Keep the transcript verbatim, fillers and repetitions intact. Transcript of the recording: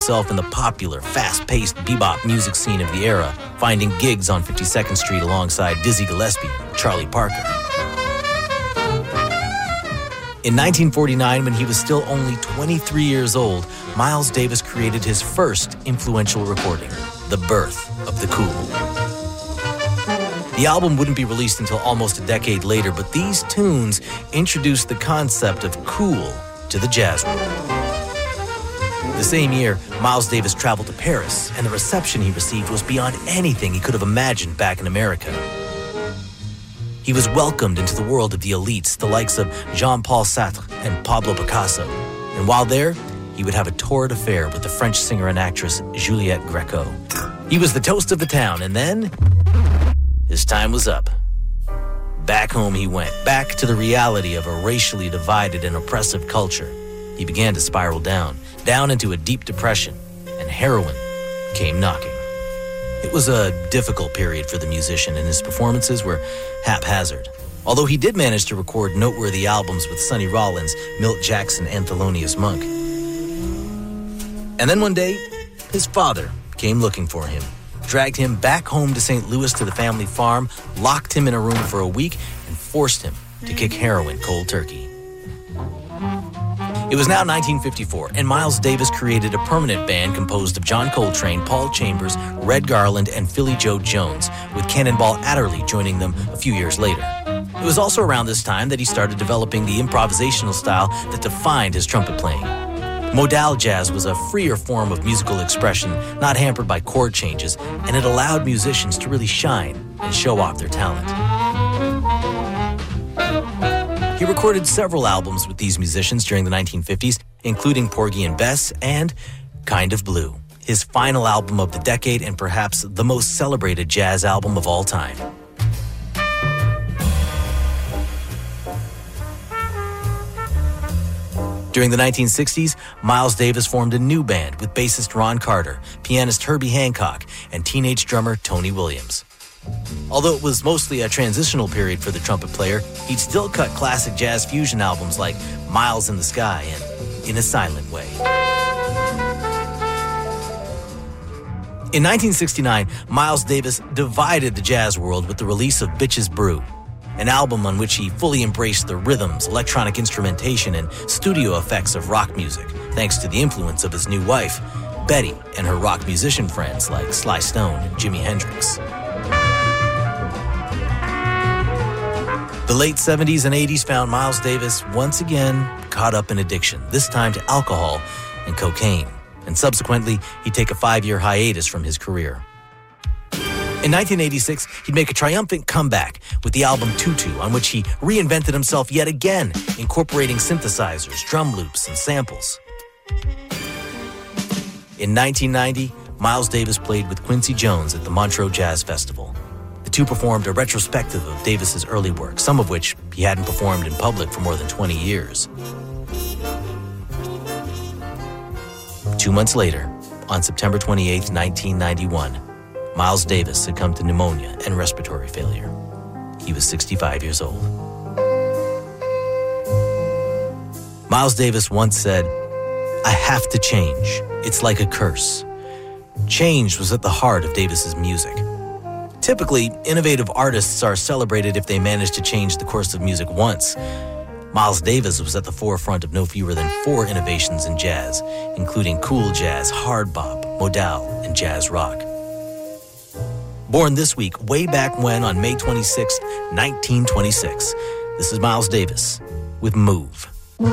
himself in the popular, fast-paced bebop music scene of the era, finding gigs on fifty-second Street alongside Dizzy Gillespie and Charlie Parker. In nineteen forty-nine, when he was still only twenty-three years old, Miles Davis created his first influential recording, The Birth of the Cool. The album wouldn't be released until almost a decade later, but these tunes introduced the concept of cool to the jazz world. The same year, Miles Davis traveled to Paris, and the reception he received was beyond anything he could have imagined back in America. He was welcomed into the world of the elites, the likes of Jean-Paul Sartre and Pablo Picasso. And while there, he would have a torrid affair with the French singer and actress Juliette Gréco. He was the toast of the town, and then his time was up. Back home he went, back to the reality of a racially divided and oppressive culture. He began to spiral down, down into a deep depression, and heroin came knocking. It was a difficult period for the musician, and his performances were haphazard. Although he did manage to record noteworthy albums with Sonny Rollins, Milt Jackson, and Thelonious Monk. And then one day, his father came looking for him, dragged him back home to Saint Louis to the family farm, locked him in a room for a week, and forced him to kick heroin cold turkey. It was now nineteen fifty-four, and Miles Davis created a permanent band composed of John Coltrane, Paul Chambers, Red Garland, and Philly Joe Jones, with Cannonball Adderley joining them a few years later. It was also around this time that he started developing the improvisational style that defined his trumpet playing. Modal jazz was a freer form of musical expression, not hampered by chord changes, and it allowed musicians to really shine and show off their talent. He recorded several albums with these musicians during the nineteen fifties, including Porgy and Bess and Kind of Blue, his final album of the decade and perhaps the most celebrated jazz album of all time. During the nineteen sixties, Miles Davis formed a new band with bassist Ron Carter, pianist Herbie Hancock, and teenage drummer Tony Williams. Although it was mostly a transitional period for the trumpet player, he'd still cut classic jazz fusion albums like Miles in the Sky and In a Silent Way. In nineteen sixty-nine, Miles Davis divided the jazz world with the release of Bitches Brew, an album on which he fully embraced the rhythms, electronic instrumentation, and studio effects of rock music, thanks to the influence of his new wife, Betty, and her rock musician friends like Sly Stone and Jimi Hendrix. The late seventies and eighties found Miles Davis once again caught up in addiction, this time to alcohol and cocaine, and subsequently he'd take a five-year hiatus from his career. In nineteen eighty-six, he'd make a triumphant comeback with the album Tutu, on which he reinvented himself yet again, incorporating synthesizers, drum loops, and samples. In nineteen ninety, Miles Davis played with Quincy Jones at the Montreux Jazz Festival. The two performed a retrospective of Davis's early work, some of which he hadn't performed in public for more than twenty years. Two months later, on September twenty-eighth, nineteen ninety-one, Miles Davis succumbed to pneumonia and respiratory failure. He was sixty-five years old. Miles Davis once said, "I have to change. It's like a curse." Change was at the heart of Davis's music. Typically, innovative artists are celebrated if they manage to change the course of music once. Miles Davis was at the forefront of no fewer than four innovations in jazz, including cool jazz, hard bop, modal, and jazz rock. Born this week, way back when on May twenty-sixth, nineteen twenty-six, this is Miles Davis with Move.